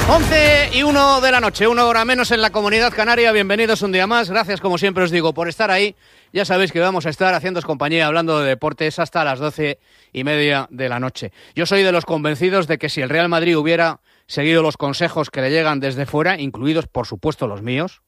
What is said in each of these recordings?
11:01 de la noche, 1 hora menos en la Comunidad Canaria. Bienvenidos un día más. Gracias, como siempre os digo, por estar ahí. Ya sabéis que vamos a estar haciéndoos compañía hablando de deportes hasta las 12:30 de la noche. Yo soy de los convencidos de que si el Real Madrid hubiera seguido los consejos que le llegan desde fuera, incluidos, por supuesto, los míos,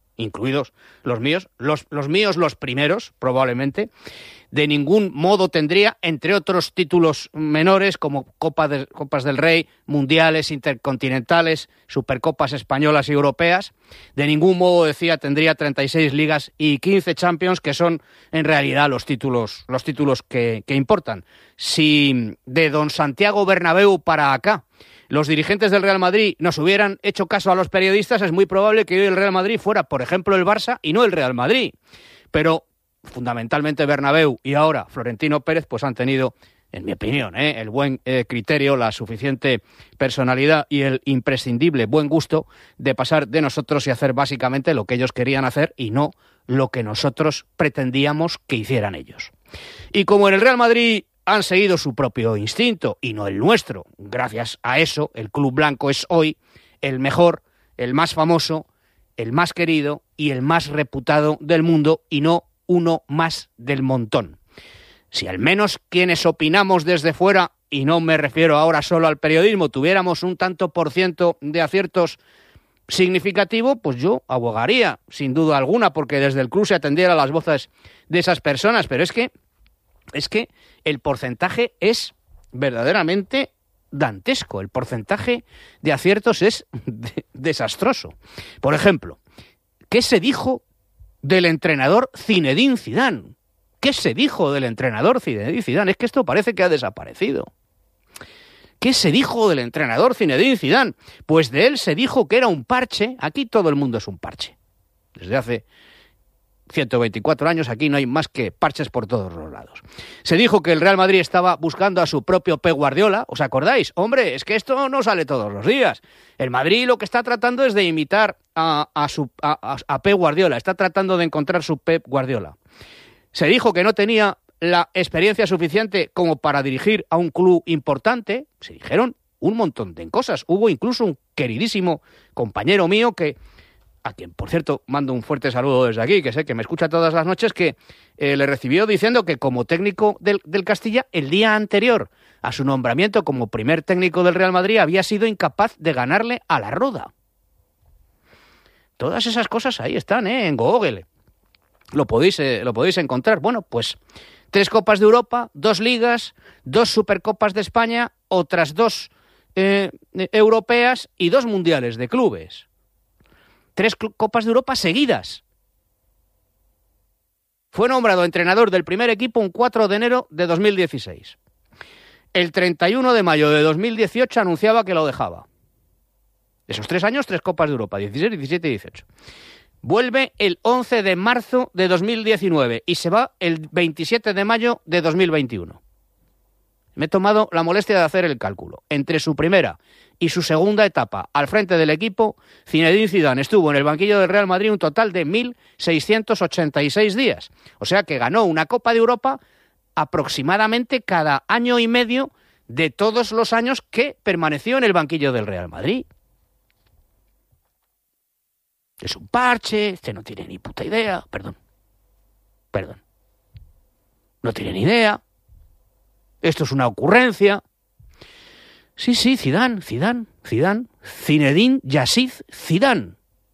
los primeros, probablemente, de ningún modo tendría, entre otros títulos menores como Copas del Rey, mundiales, intercontinentales, supercopas españolas y europeas, de ningún modo, decía, tendría 36 ligas y 15 Champions, que son en realidad los títulos que importan. Si de don Santiago Bernabéu para acá los dirigentes del Real Madrid nos hubieran hecho caso a los periodistas, es muy probable que hoy el Real Madrid fuera, por ejemplo, el Barça y no el Real Madrid. Pero fundamentalmente Bernabéu y ahora Florentino Pérez pues han tenido, en mi opinión, el buen criterio, la suficiente personalidad y el imprescindible buen gusto de pasar de nosotros y hacer básicamente lo que ellos querían hacer y no lo que nosotros pretendíamos que hicieran ellos. Y como en el Real Madrid han seguido su propio instinto y no el nuestro, gracias a eso el Club Blanco es hoy el mejor, el más famoso, el más querido y el más reputado del mundo y no uno más del montón. Si al menos quienes opinamos desde fuera, y no me refiero ahora solo al periodismo, tuviéramos un tanto por ciento de aciertos significativo, pues yo abogaría, sin duda alguna, porque desde el club se atendiera a las voces de esas personas, pero es que el porcentaje es verdaderamente dantesco, el porcentaje de aciertos es desastroso. Por ejemplo, ¿qué se dijo del entrenador Zinedine Zidane? ¿Qué se dijo del entrenador Zinedine Zidane? Es que esto parece que ha desaparecido. ¿Qué se dijo del entrenador Zinedine Zidane? Pues de él se dijo que era un parche. Aquí todo el mundo es un parche. Desde hace 124 años aquí no hay más que parches por todos los lados. Se dijo que el Real Madrid estaba buscando a su propio Pep Guardiola. ¿Os acordáis? Hombre, es que esto no sale todos los días. El Madrid lo que está tratando es de imitar a Pep Guardiola. Está tratando de encontrar su Pep Guardiola. Se dijo que no tenía la experiencia suficiente como para dirigir a un club importante. Se dijeron un montón de cosas. Hubo incluso un queridísimo compañero mío a quien, por cierto, mando un fuerte saludo desde aquí, que sé que me escucha todas las noches, que le recibió diciendo que como técnico del Castilla, el día anterior a su nombramiento como primer técnico del Real Madrid, había sido incapaz de ganarle a la Roda. Todas esas cosas ahí están, en Google. Lo podéis encontrar. Bueno, pues 3 Copas de Europa, 2 Ligas, 2 Supercopas de España, otras 2 europeas y 2 Mundiales de Clubes. 3 Copas de Europa seguidas. Fue nombrado entrenador del primer equipo un 4 de enero de 2016. El 31 de mayo de 2018 anunciaba que lo dejaba. Esos 3 años, 3 Copas de Europa, 16, 17 y 18. Vuelve el 11 de marzo de 2019 y se va el 27 de mayo de 2021. Me he tomado la molestia de hacer el cálculo. Entre su primera y su segunda etapa al frente del equipo, Zinedine Zidane estuvo en el banquillo del Real Madrid un total de 1.686 días. O sea que ganó una Copa de Europa aproximadamente cada año y medio de todos los años que permaneció en el banquillo del Real Madrid. Es un parche, no tiene ni puta idea. Perdón. No tiene ni idea. Esto es una ocurrencia. Sí, Zidane. Zinedine Yazid Zidane.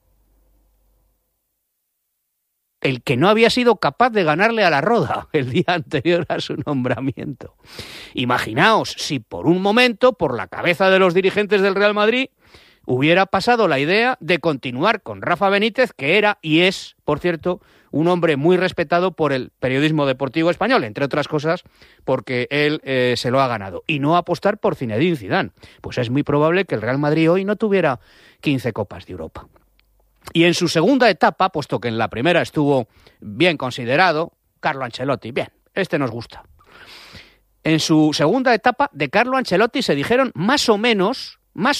El que no había sido capaz de ganarle a la Roda el día anterior a su nombramiento. Imaginaos si por un momento, por la cabeza de los dirigentes del Real Madrid, hubiera pasado la idea de continuar con Rafa Benítez, que era y es, por cierto, un hombre muy respetado por el periodismo deportivo español, entre otras cosas porque él se lo ha ganado, y no apostar por Zinedine Zidane. Pues es muy probable que el Real Madrid hoy no tuviera 15 Copas de Europa. Y en su segunda etapa, puesto que en la primera estuvo bien considerado, Carlo Ancelotti, bien, nos gusta. En su segunda etapa de Carlo Ancelotti se dijeron más o menos,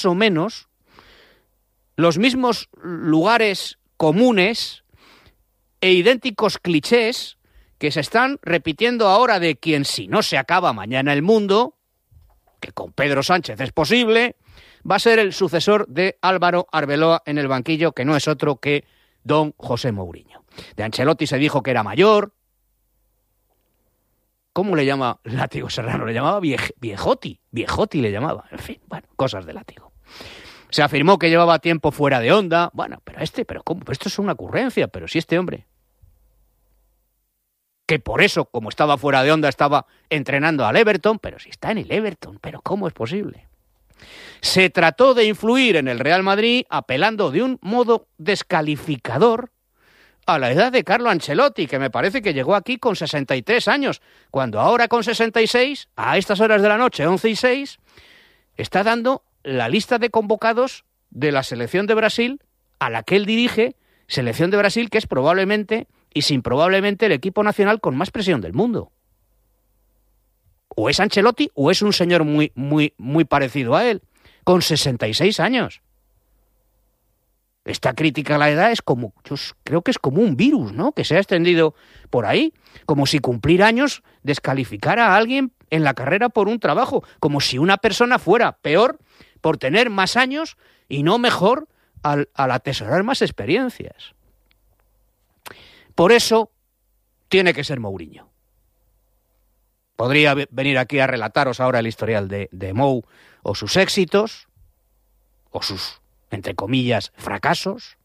los mismos lugares comunes e idénticos clichés que se están repitiendo ahora de quien, si no se acaba mañana el mundo, que con Pedro Sánchez es posible, va a ser el sucesor de Álvaro Arbeloa en el banquillo, que no es otro que don José Mourinho. De Ancelotti se dijo que era mayor. ¿Cómo le llama Látigo Serrano? Le llamaba Viejotti. Viejotti le llamaba. En fin, bueno, cosas de Látigo. Se afirmó que llevaba tiempo fuera de onda. Bueno, pero ¿cómo? Esto es una ocurrencia, pero si este hombre, que por eso, como estaba fuera de onda, estaba entrenando al Everton, pero si está en el Everton, ¿pero cómo es posible? Se trató de influir en el Real Madrid apelando de un modo descalificador a la edad de Carlo Ancelotti, que me parece que llegó aquí con 63 años, cuando ahora con 66, a estas horas de la noche, 11:06, está dando la lista de convocados de la selección de Brasil, a la que él dirige, selección de Brasil que es probablemente, y sin probablemente, el equipo nacional con más presión del mundo. O es Ancelotti o es un señor muy parecido a él, con 66 años. Esta crítica a la edad es como, yo creo que es como un virus, ¿no?, que se ha extendido por ahí, como si cumplir años descalificara a alguien en la carrera por un trabajo, como si una persona fuera peor por tener más años y no mejor al atesorar más experiencias. Por eso tiene que ser Mourinho. Podría venir aquí a relataros ahora el historial de Mou, o sus éxitos, o sus, entre comillas, fracasos.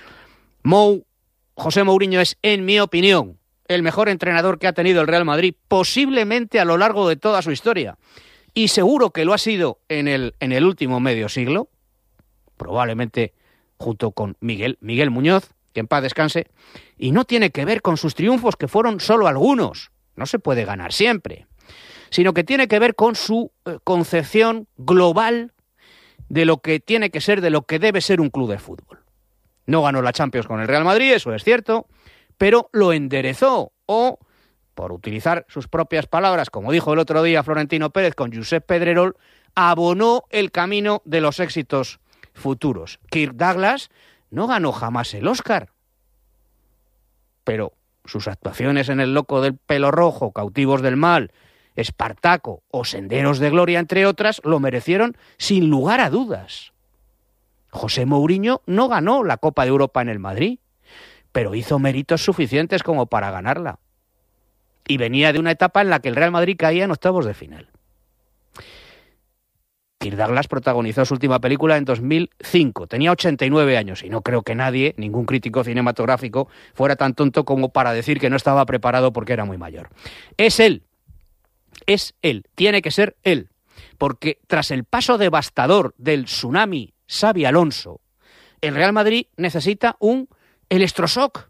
José Mourinho es, en mi opinión, el mejor entrenador que ha tenido el Real Madrid, posiblemente a lo largo de toda su historia. Y seguro que lo ha sido en el último medio siglo, probablemente junto con Miguel Muñoz, que en paz descanse, y no tiene que ver con sus triunfos, que fueron solo algunos, no se puede ganar siempre, sino que tiene que ver con su concepción global de lo que tiene que ser, de lo que debe ser un club de fútbol. No ganó la Champions con el Real Madrid, eso es cierto, pero lo enderezó, o, por utilizar sus propias palabras, como dijo el otro día Florentino Pérez con Josep Pedrerol, abonó el camino de los éxitos futuros. Kirk Douglas no ganó jamás el Oscar, pero sus actuaciones en El loco del pelo rojo, Cautivos del mal, Espartaco o Senderos de gloria, entre otras, lo merecieron sin lugar a dudas. José Mourinho no ganó la Copa de Europa en el Madrid, pero hizo méritos suficientes como para ganarla. Y venía de una etapa en la que el Real Madrid caía en octavos de final. Kirk Douglas protagonizó su última película en 2005. Tenía 89 años y no creo que nadie, ningún crítico cinematográfico, fuera tan tonto como para decir que no estaba preparado porque era muy mayor. Es él, tiene que ser él, porque tras el paso devastador del tsunami Xabi Alonso, el Real Madrid necesita un electroshock.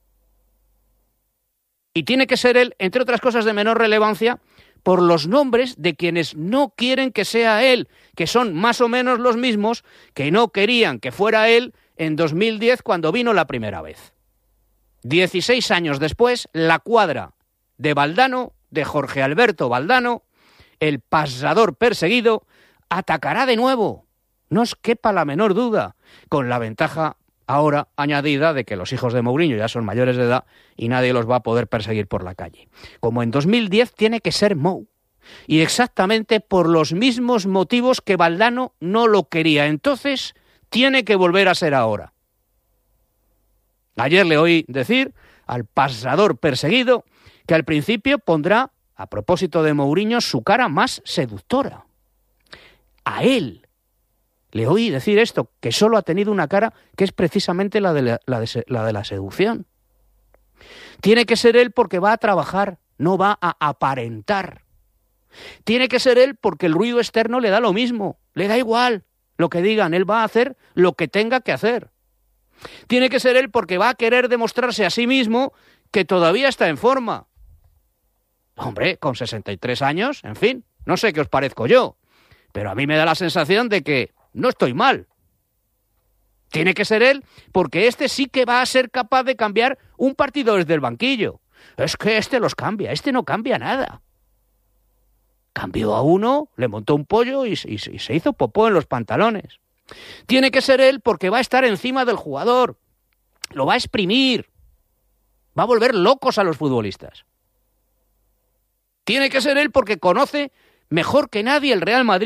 Y tiene que ser él, entre otras cosas de menor relevancia, por los nombres de quienes no quieren que sea él, que son más o menos los mismos que no querían que fuera él en 2010 cuando vino la primera vez. 16 años después, la cuadra de Valdano, de Jorge Alberto Valdano, el pasador perseguido, atacará de nuevo, no os quepa la menor duda, con la ventaja ahora añadida de que los hijos de Mourinho ya son mayores de edad y nadie los va a poder perseguir por la calle. Como en 2010 tiene que ser Mou, y exactamente por los mismos motivos que Valdano no lo quería. Entonces tiene que volver a ser ahora. Ayer le oí decir al pasador perseguido que al principio pondrá, a propósito de Mourinho, su cara más seductora. A él le oí decir esto, que solo ha tenido una cara que es precisamente la de la seducción. Tiene que ser él porque va a trabajar, no va a aparentar. Tiene que ser él porque el ruido externo le da lo mismo, le da igual lo que digan, él va a hacer lo que tenga que hacer. Tiene que ser él porque va a querer demostrarse a sí mismo que todavía está en forma. Hombre, con 63 años, en fin, no sé qué os parezco yo, pero a mí me da la sensación de que no estoy mal. Tiene que ser él porque este sí que va a ser capaz de cambiar un partido desde el banquillo. Es que este los cambia, este no cambia nada. Cambió a uno, le montó un pollo y se hizo popó en los pantalones. Tiene que ser él porque va a estar encima del jugador, lo va a exprimir, va a volver locos a los futbolistas. Tiene que ser él porque conoce mejor que nadie el Real Madrid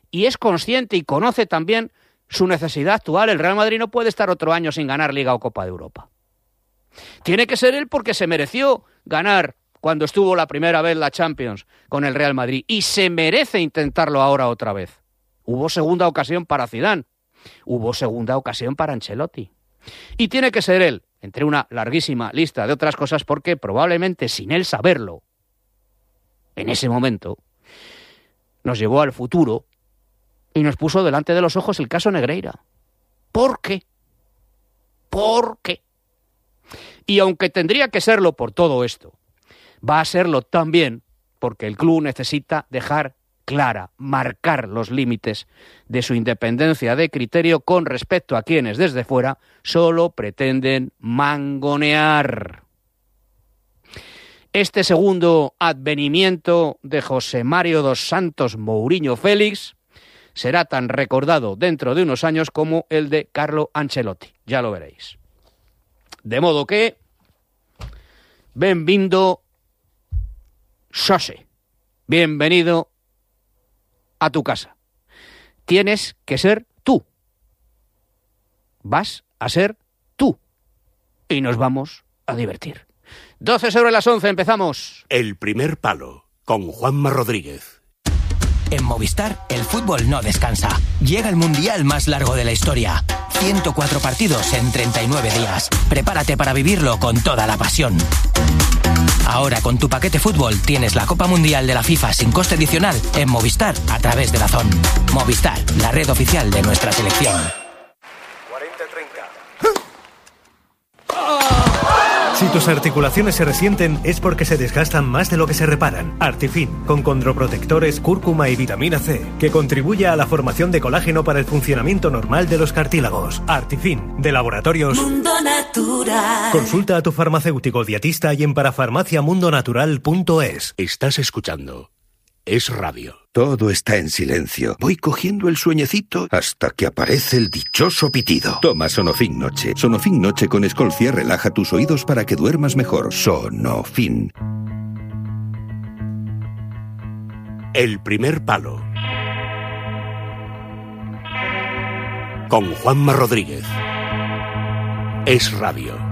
y es consciente y conoce también su necesidad actual. El Real Madrid no puede estar otro año sin ganar Liga o Copa de Europa. Tiene que ser él porque se mereció ganar cuando estuvo la primera vez la Champions con el Real Madrid y se merece intentarlo ahora otra vez. Hubo segunda ocasión para Zidane, hubo segunda ocasión para Ancelotti. Y tiene que ser él, entre una larguísima lista de otras cosas, porque probablemente sin él saberlo, en ese momento, nos llevó al futuro y nos puso delante de los ojos el caso Negreira. ¿Por qué? ¿Por qué? Y aunque tendría que serlo por todo esto, va a serlo también porque el club necesita dejar clara, marcar los límites de su independencia de criterio con respecto a quienes desde fuera solo pretenden mangonear. Este segundo advenimiento de José Mario dos Santos Mourinho Félix será tan recordado dentro de unos años como el de Carlo Ancelotti. Ya lo veréis. De modo que, benvindo, Xose, bienvenido a tu casa. Tienes que ser tú. Vas a ser tú. Y nos vamos a divertir. 12 sobre las 11, empezamos. El primer palo, con Juanma Rodríguez. En Movistar, el fútbol no descansa. Llega el mundial más largo de la historia. 104 partidos en 39 días. Prepárate para vivirlo con toda la pasión. Ahora con tu paquete fútbol tienes la Copa Mundial de la FIFA sin coste adicional en Movistar a través de DAZN. Movistar, la red oficial de nuestra selección. 40-30. Si tus articulaciones se resienten es porque se desgastan más de lo que se reparan. Artifin, con condroprotectores, cúrcuma y vitamina C, que contribuye a la formación de colágeno para el funcionamiento normal de los cartílagos. Artifin, de Laboratorios Mundo Natural. Consulta a tu farmacéutico dietista y en parafarmaciamundonatural.es. Estás escuchando Es Radio. Todo está en silencio. Voy cogiendo el sueñecito hasta que aparece el dichoso pitido. Toma Sonofin Noche. Sonofin Noche con Escolcia relaja tus oídos para que duermas mejor. Sonofin. El primer palo, con Juanma Rodríguez. Es Radio.